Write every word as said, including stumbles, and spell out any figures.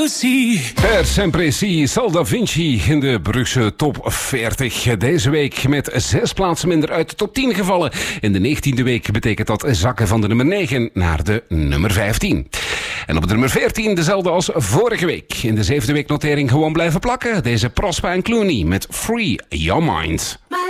Per sempre si Sal Da Vinci in de Brugse top veertig. Deze week met zes plaatsen minder uit de top tien gevallen. In de negentiende week betekent dat zakken van de nummer negen naar de nummer vijftien. En op de nummer veertien dezelfde als vorige week. In de zevende week notering gewoon blijven plakken. Deze Prosper en Clooney met Free Your Mind.